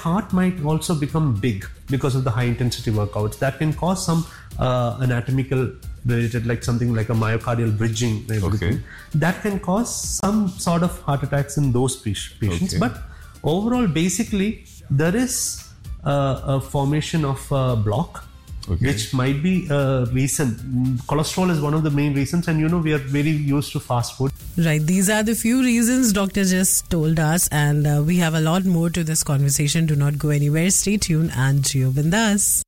heart might also become big because of the high intensity workouts. That can cause some anatomical related, like something like a myocardial bridging and everything. That can cause some sort of heart attacks in those patients. But overall, basically, there is a formation of a block, which might be a reason. Cholesterol is one of the main reasons, and we are very used to fast food. Right, these are the few reasons doctor just told us, and we have a lot more to this conversation. Do not go anywhere. Stay tuned and Jio Bindas.